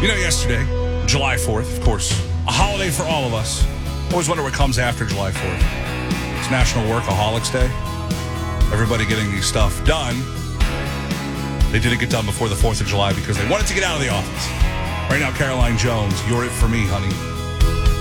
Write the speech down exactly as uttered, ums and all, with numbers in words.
You know, yesterday, July fourth, of course, a holiday for all of us. Always wonder what comes after July fourth. It's National Workaholics Day. Everybody getting these stuff done. They didn't get done before the fourth of July because they wanted to get out of the office. Right now, Caroline Jones, you're it for me, honey.